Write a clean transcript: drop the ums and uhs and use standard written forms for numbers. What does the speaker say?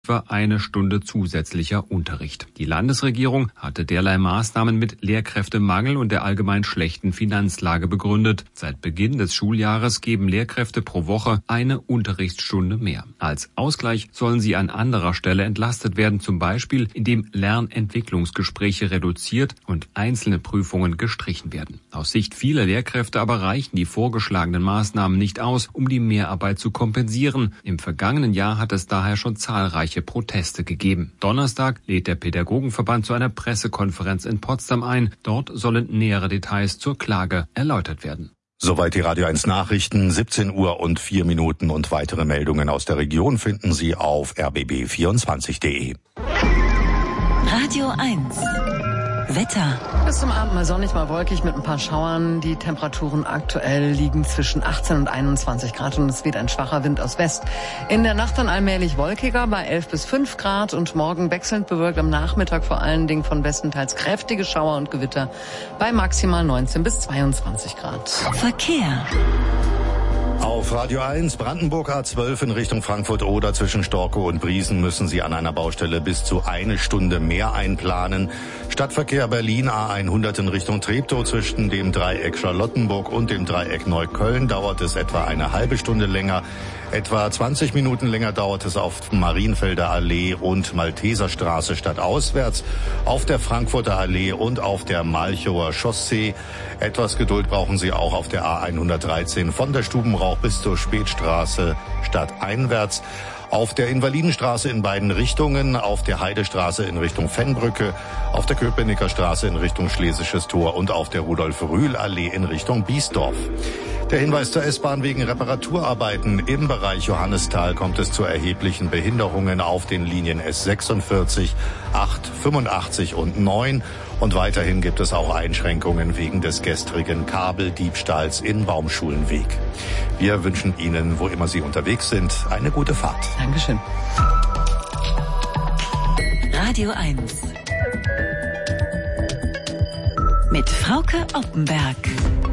für eine Stunde zusätzlicher Unterricht. Die Landesregierung hatte derlei Maßnahmen mit Lehrkräftemangel und der allgemein schlechten Finanzlage begründet. Seit Beginn des Schuljahres geben Lehrkräfte pro Woche eine Unterrichtsstunde mehr. Als Ausgleich sollen sie an anderer Stelle entlastet werden, zum Beispiel indem Lernentwicklungsgespräche reduziert und einzelne Prüfungen gestrichen werden. Aus Sicht vieler Lehrkräfte aber reichen die vorgeschlagenen Maßnahmen nicht aus, um die Mehrarbeit zu kompensieren. Im vergangenen Jahr hat es daher schon zahlreiche Proteste gegeben. Donnerstag lädt der Pädagogenverband zu einer Pressekonferenz in Potsdam ein. Dort sollen nähere Details zur Klage erläutert werden. Soweit die Radio 1 Nachrichten, 17:04 und weitere Meldungen aus der Region finden Sie auf rbb24.de. Radio 1 Wetter. Bis zum Abend mal sonnig, mal wolkig mit ein paar Schauern. Die Temperaturen aktuell liegen zwischen 18 und 21 Grad und es weht ein schwacher Wind aus West. In der Nacht dann allmählich wolkiger bei 11 bis 5 Grad und morgen wechselnd bewölkt, am Nachmittag vor allen Dingen von Westen teils kräftige Schauer und Gewitter bei maximal 19 bis 22 Grad. Verkehr. Auf Radio 1 Brandenburg A12 in Richtung Frankfurt-Oder zwischen Storkow und Briesen müssen Sie an einer Baustelle bis zu eine Stunde mehr einplanen. Stadtverkehr Berlin A100 in Richtung Treptow zwischen dem Dreieck Charlottenburg und dem Dreieck Neukölln dauert es etwa eine halbe Stunde länger. Etwa 20 Minuten länger dauert es auf Marienfelder Allee und Malteserstraße stadtauswärts, auf der Frankfurter Allee und auf der Malchower Chaussee. Etwas Geduld brauchen Sie auch auf der A113 von der Stubenrauch bis zur Spätstraße stadteinwärts. Auf der Invalidenstraße in beiden Richtungen, auf der Heidestraße in Richtung Fennbrücke, auf der Köpenicker Straße in Richtung Schlesisches Tor und auf der Rudolf-Rühl-Allee in Richtung Biesdorf. Der Hinweis zur S-Bahn wegen Reparaturarbeiten. Im Bereich Johannisthal kommt es zu erheblichen Behinderungen auf den Linien S46, 8, 85 und 9. Und weiterhin gibt es auch Einschränkungen wegen des gestrigen Kabeldiebstahls in Baumschulenweg. Wir wünschen Ihnen, wo immer Sie unterwegs sind, eine gute Fahrt. Dankeschön. Radio 1 mit Frauke Oppenberg.